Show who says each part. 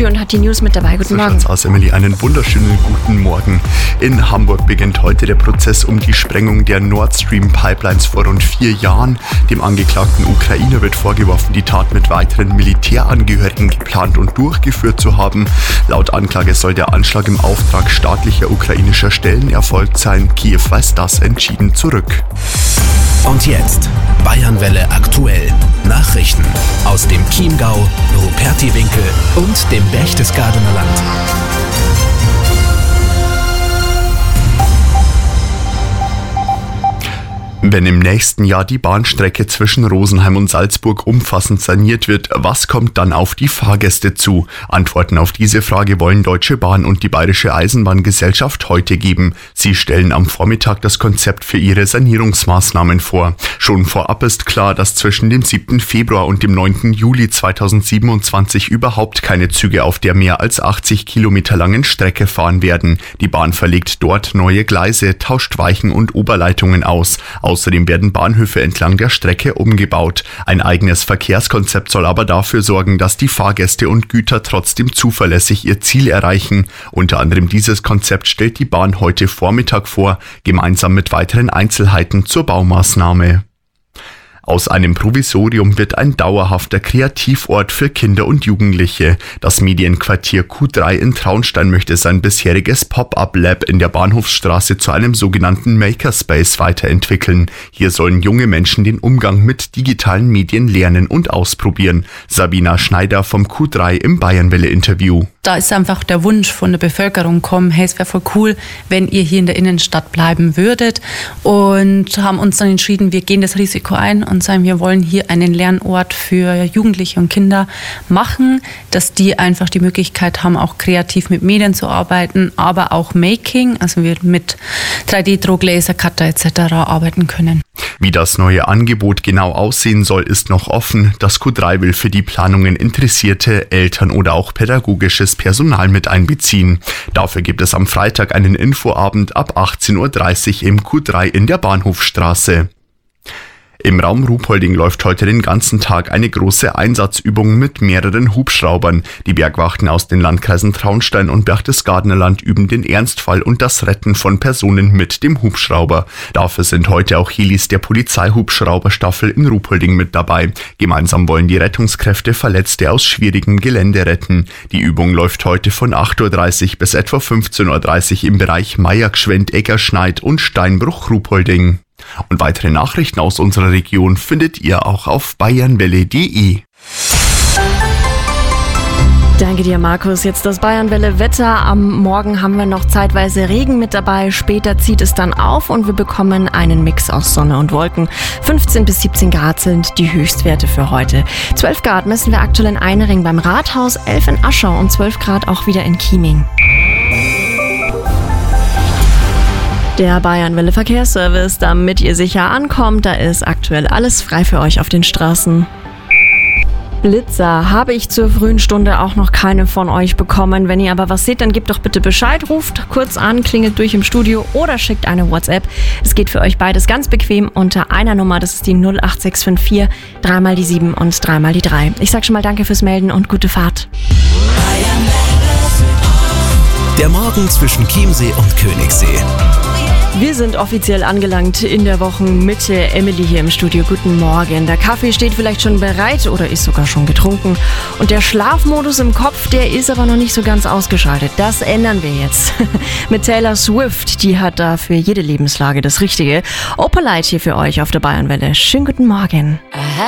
Speaker 1: Studio und hat die News mit dabei. Guten Morgen.
Speaker 2: So schaut's aus, Emily. Einen wunderschönen guten Morgen. In Hamburg beginnt heute der Prozess um die Sprengung der Nord Stream Pipelines vor rund 4 Jahren. Dem angeklagten Ukrainer wird vorgeworfen, die Tat mit weiteren Militärangehörigen geplant und durchgeführt zu haben. Laut Anklage soll der Anschlag im Auftrag staatlicher ukrainischer Stellen erfolgt sein. Kiew weist das entschieden zurück.
Speaker 3: Und jetzt Bayernwelle aktuell. Nachrichten aus dem Chiemgau, Rupertiwinkel und dem Berchtesgadener Land.
Speaker 2: Wenn im nächsten Jahr die Bahnstrecke zwischen Rosenheim und Salzburg umfassend saniert wird, was kommt dann auf die Fahrgäste zu? Antworten auf diese Frage wollen Deutsche Bahn und die Bayerische Eisenbahngesellschaft heute geben. Sie stellen am Vormittag das Konzept für ihre Sanierungsmaßnahmen vor. Schon vorab ist klar, dass zwischen dem 7. Februar und dem 9. Juli 2027 überhaupt keine Züge auf der mehr als 80 Kilometer langen Strecke fahren werden. Die Bahn verlegt dort neue Gleise, tauscht Weichen und Oberleitungen aus. Außerdem werden Bahnhöfe entlang der Strecke umgebaut. Ein eigenes Verkehrskonzept soll aber dafür sorgen, dass die Fahrgäste und Güter trotzdem zuverlässig ihr Ziel erreichen. Unter anderem dieses Konzept stellt die Bahn heute Vormittag vor, gemeinsam mit weiteren Einzelheiten zur Baumaßnahme. Aus einem Provisorium wird ein dauerhafter Kreativort für Kinder und Jugendliche. Das Medienquartier Q3 in Traunstein möchte sein bisheriges Pop-up-Lab in der Bahnhofsstraße zu einem sogenannten Makerspace weiterentwickeln. Hier sollen junge Menschen den Umgang mit digitalen Medien lernen und ausprobieren. Sabina Schneider vom Q3 im Bayernwelle-Interview.
Speaker 4: Da ist einfach der Wunsch von der Bevölkerung gekommen, hey, es wäre voll cool, wenn ihr hier in der Innenstadt bleiben würdet, und haben uns dann entschieden, wir gehen das Risiko ein und sagen, wir wollen hier einen Lernort für Jugendliche und Kinder machen, dass die einfach die Möglichkeit haben, auch kreativ mit Medien zu arbeiten, aber auch Making, also wir mit 3D-Druck, Lasercutter etc. arbeiten können.
Speaker 2: Wie das neue Angebot genau aussehen soll, ist noch offen. Das Q3 will für die Planungen Interessierte, Eltern oder auch pädagogisches Personal mit einbeziehen. Dafür gibt es am Freitag einen Infoabend ab 18.30 Uhr im Q3 in der Bahnhofstraße. Im Raum Ruhpolding läuft heute den ganzen Tag eine große Einsatzübung mit mehreren Hubschraubern. Die Bergwachten aus den Landkreisen Traunstein und Berchtesgadener Land üben den Ernstfall und das Retten von Personen mit dem Hubschrauber. Dafür sind heute auch Helis der Polizeihubschrauberstaffel in Ruhpolding mit dabei. Gemeinsam wollen die Rettungskräfte Verletzte aus schwierigem Gelände retten. Die Übung läuft heute von 8.30 Uhr bis etwa 15.30 Uhr im Bereich Meiergschwend, Eggerschneid und Steinbruch Ruhpolding. Und weitere Nachrichten aus unserer Region findet ihr auch auf bayernwelle.de.
Speaker 1: Danke dir, Markus. Jetzt das Bayernwelle-Wetter. Am Morgen haben wir noch zeitweise Regen mit dabei. Später zieht es dann auf und wir bekommen einen Mix aus Sonne und Wolken. 15 bis 17 Grad sind die Höchstwerte für heute. 12 Grad messen wir aktuell in Einring beim Rathaus, 11 in Aschau und 12 Grad auch wieder in Chieming. Der Bayernwelle Verkehrsservice, damit ihr sicher ankommt, da ist aktuell alles frei für euch auf den Straßen. Blitzer habe ich zur frühen Stunde auch noch keine von euch bekommen. Wenn ihr aber was seht, dann gebt doch bitte Bescheid, ruft kurz an, klingelt durch im Studio oder schickt eine WhatsApp. Es geht für euch beides ganz bequem unter einer Nummer, das ist die 08654, 3 die 7 und 3 die 3. Ich sag schon mal danke fürs Melden und gute Fahrt.
Speaker 3: Der Morgen zwischen Chiemsee und Königssee.
Speaker 1: Wir sind offiziell angelangt in der Wochenmitte. Emily hier im Studio. Guten Morgen. Der Kaffee steht vielleicht schon bereit oder ist sogar schon getrunken. Und der Schlafmodus im Kopf, der ist aber noch nicht so ganz ausgeschaltet. Das ändern wir jetzt. Mit Taylor Swift. Die hat da für jede Lebenslage das Richtige. Opalite hier für euch auf der Bayernwelle. Schönen guten Morgen.